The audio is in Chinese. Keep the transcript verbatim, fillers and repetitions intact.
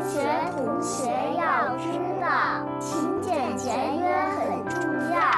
学同学要知道，勤俭节约很重要。